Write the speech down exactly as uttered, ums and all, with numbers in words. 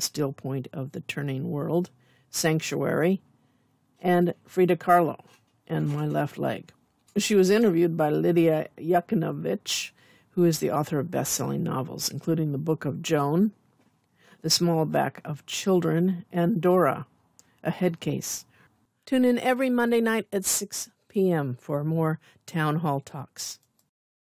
Still Point of the Turning World, Sanctuary, and Frida Kahlo, and My Left Leg. She was interviewed by Lydia Yakinovich, who is the author of best-selling novels, including The Book of Joan, The Small Back of Children, and Dora, A Head Case. Tune in every Monday night at six p.m. for more Town Hall Talks.